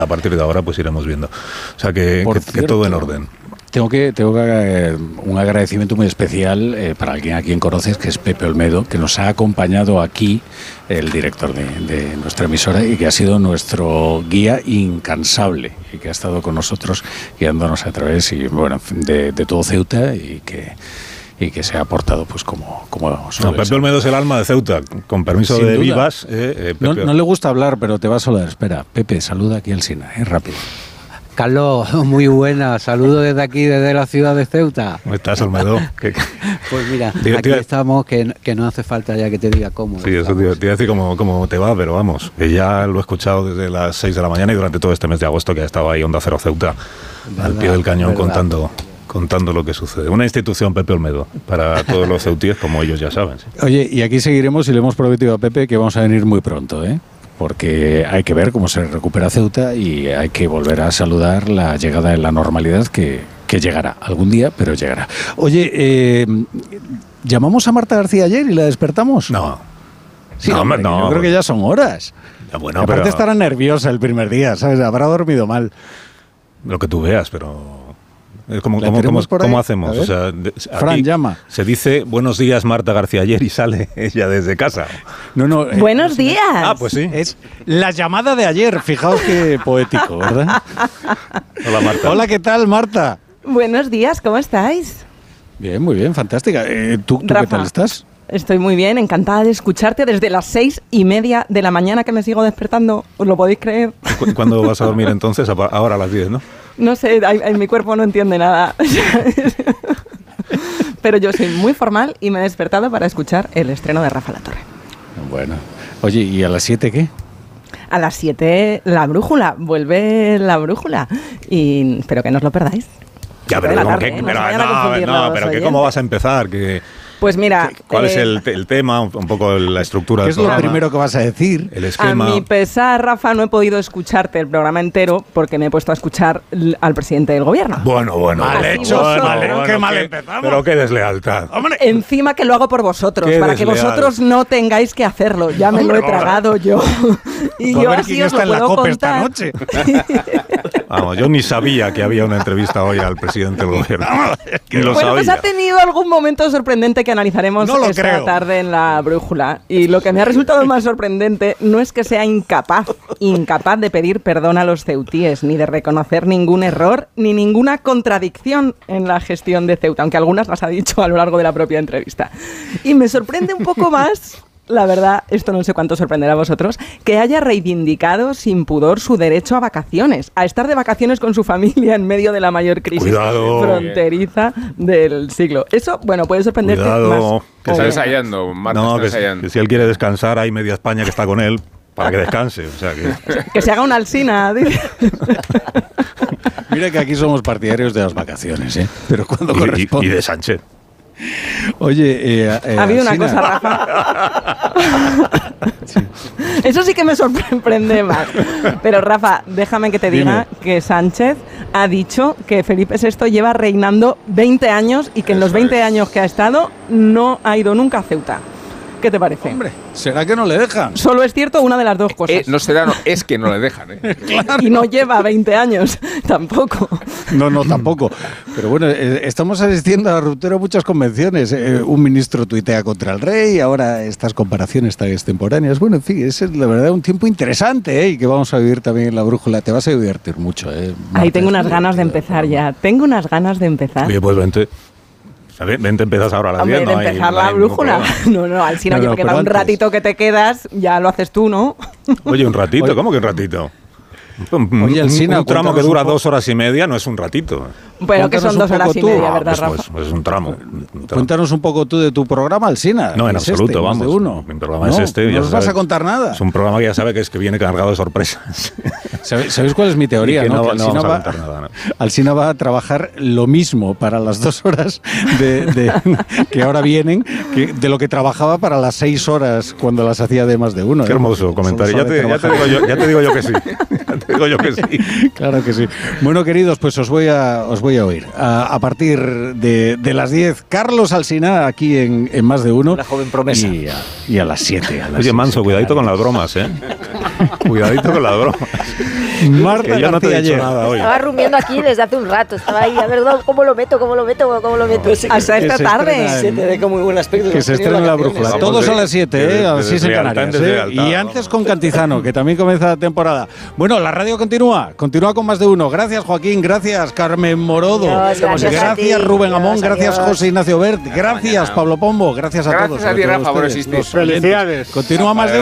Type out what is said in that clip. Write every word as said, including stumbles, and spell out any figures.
A partir de ahora pues iremos viendo. O sea que, que, cierto, que todo en orden. Tengo que tengo que eh, un agradecimiento muy especial eh, para alguien a quien conoces, que es Pepe Olmedo, que nos ha acompañado aquí, el director de, de nuestra emisora, y que ha sido nuestro guía incansable y que ha estado con nosotros guiándonos a través y bueno de, de todo Ceuta y que y que se ha aportado pues como como no, Pepe Olmedo es el alma de Ceuta, con permiso Sin de duda. Vivas. Eh, eh, no, no le gusta hablar, pero te va a saludar. Espera, Pepe, saluda aquí al Sina, eh, rápido. Carlos, muy buena. Saludos desde aquí, desde la ciudad de Ceuta. ¿Cómo estás, Olmedo? ¿Qué, qué? Pues mira, Diga, aquí diga. estamos, que, que no hace falta ya que te diga cómo. Sí, eso te, te iba a decir cómo, cómo te va, pero vamos, que ya lo he escuchado desde las seis de la mañana y durante todo este mes de agosto que ha estado ahí Onda Cero Ceuta, verdad, al pie del cañón, verdad. contando contando lo que sucede. Una institución, Pepe Olmedo, para todos los ceutíes, como ellos ya saben. Sí. Oye, y aquí seguiremos y le hemos prometido a Pepe que vamos a venir muy pronto, ¿eh? Porque hay que ver cómo se recupera Ceuta y hay que volver a saludar la llegada de la normalidad que, que llegará algún día, pero llegará. Oye, eh, ¿llamamos a Marta García ayer y la despertamos? No. Sí, no, hombre, no. Yo creo que ya son horas. Ya, bueno, aparte pero... estará nerviosa el primer día, ¿sabes? Habrá dormido mal. Lo que tú veas, pero... ¿Cómo, cómo, cómo, ¿Cómo hacemos? O sea, de, Fran, llama. Se dice buenos días Marta García ayer y sale ella desde casa. No, no. Eh, buenos días. Ah, pues sí. Es la llamada de ayer. Fijaos qué poético, ¿verdad? Hola, Marta. Hola, ¿qué tal, Marta? Buenos días, ¿cómo estáis? Bien, muy bien, fantástica. Eh, ¿Tú, tú Rafa, qué tal estás? Estoy muy bien, encantada de escucharte desde las seis y media de la mañana que me sigo despertando. ¿Os lo podéis creer? ¿Cuándo vas a dormir entonces? Ahora a las diez, ¿no? No sé, ay, ay, mi cuerpo no entiende nada. Pero yo soy muy formal y me he despertado para escuchar el estreno de Rafa La Torre. Bueno. Oye, ¿y a las siete qué? A las siete la brújula, vuelve la brújula. Y espero que no os lo perdáis. Ya, pero, la ¿cómo tarde, que, ¿eh? pero no, no, no, no, pero que ¿cómo vas a empezar? Que... Pues mira... ¿Cuál eh, es el, el tema? Un poco la estructura del programa. ¿Qué es lo primero que vas a decir? El esquema. A mi pesar, Rafa, no he podido escucharte el programa entero porque me he puesto a escuchar al presidente del gobierno. Bueno, bueno. Mal hecho, bueno, mal, bueno, qué mal qué, empezamos. Pero qué deslealtad. Hombre, encima que lo hago por vosotros, qué para desleal. que vosotros no tengáis que hacerlo. Ya me Hombre, lo he tragado yo. Y a yo ver así quién os está lo en la puedo COPE contar. esta noche. Vamos, yo ni sabía que había una entrevista hoy al presidente del gobierno. Ni lo Bueno, sabía. pues ha tenido algún momento sorprendente que analizaremos No lo esta creo. tarde en la brújula. Y lo que me ha resultado más sorprendente no es que sea incapaz, incapaz de pedir perdón a los ceutíes, ni de reconocer ningún error, ni ninguna contradicción en la gestión de Ceuta, aunque algunas las ha dicho a lo largo de la propia entrevista. Y me sorprende un poco más... La verdad, esto no sé cuánto sorprenderá a vosotros, que haya reivindicado sin pudor su derecho a vacaciones, a estar de vacaciones con su familia en medio de la mayor crisis Cuidado. fronteriza del siglo. Eso, bueno, puede sorprenderte Cuidado, más. que Está o ensayando, Marta, No, está que, ensayando. que si él quiere descansar, hay media España que está con él para que descanse. O sea que... que se haga una alsina. Mira que aquí somos partidarios de las vacaciones, ¿eh? Pero cuando y, corresponde. y, y de Sánchez. Oye, eh, eh, ha habido una Alsina. cosa, Rafa. Sí. Eso sí que me sorprende más. Pero Rafa, déjame que te diga Dime. que Sánchez ha dicho que Felipe sexto lleva reinando veinte años y que en los veinte es. años que ha estado no ha ido nunca a Ceuta. ¿Qué te parece? Hombre, ¿será que no le dejan? Solo es cierto una de las dos cosas. Eh, no será, no, es que no le dejan. ¿eh? Y no lleva veinte años tampoco. No, no, tampoco. Pero bueno, eh, estamos asistiendo a la ruptura de muchas convenciones. Eh, un ministro tuitea contra el rey, ahora estas comparaciones tan extemporáneas. Bueno, en fin, es la verdad un tiempo interesante, ¿eh? Y que vamos a vivir también en la brújula. Te vas a divertir mucho, ¿eh? Marta, Ahí tengo unas estoy ganas de divertido, empezar ya. Tengo unas ganas de empezar. Oye, pues vente. A ver, vente, empiezas ahora a las Hombre, diez. de no hay- empezar no hay la ningún brújula. problema. No, no, al No, no, no, que pero para un antes. ratito que te quedas, ya lo haces tú, ¿no? Oye, un ratito, Oye. ¿cómo que un ratito? Un, un- Oye, Alsina, un tramo cuéntanos que dura un poco. dos horas y media no es un ratito. Pero que Cuéntanos son un dos horas poco y tú. media, Ah, ¿verdad, pues, Rafa? pues, pues es un tramo. un tramo. Cuéntanos un poco tú de tu programa, Alsina. No, en Es absoluto, este, más vamos. de uno. Mi programa es este, No ya nos vas sabes. a contar nada. Es un programa que ya sabe que es que viene cargado de sorpresas. ¿Sabéis, sabéis cuál es mi teoría? Y que ¿no? no- Que no Alsina vamos a va- contar nada, ¿no? Alsina va a trabajar lo mismo para las dos horas de, de- que ahora vienen que de lo que trabajaba para las seis horas cuando las hacía de más de uno. Qué ¿eh? hermoso Solo comentario. Ya sabe te, ya te trabajar. digo yo, ya te digo yo que sí. Ya te Digo yo que sí. Claro que sí. Bueno, queridos, pues os voy a, os voy a oír. A, a partir de, de las diez, Carlos Alsina, aquí en, en Más de Uno. La joven promesa. Y a, y a las siete. Oye, Manso, cuidadito con las bromas, ¿eh? Cuidadito con las bromas. Marta que yo no te he García dicho Ayer. nada hoy. Estaba rumiando aquí desde hace un rato. Estaba ahí, a ver, ¿cómo lo meto? ¿Cómo lo meto? ¿Cómo lo meto? Hasta esta se tarde. estrena en- Se te ve con muy buen aspecto. Que se estrena la brújula. Vamos Todos de- a las siete, de- ¿eh? A de las seis en deslealtad Canarias. en ¿eh? deslealtad, Y antes con Cantizano, que también comienza la temporada. Bueno, la radio continúa. Continúa con Más de Uno. Gracias, Joaquín. Gracias, Carmen Morodo. Dios, gracias a ti. Rubén Amón. Dios, Gracias, adiós. José Ignacio Bert. Gracias, mañana. Pablo Pombo. Gracias a Gracias todos. a ti, sobre todo Rafa, por ustedes, existir. los oyentes. Felicidades. Continúa Más de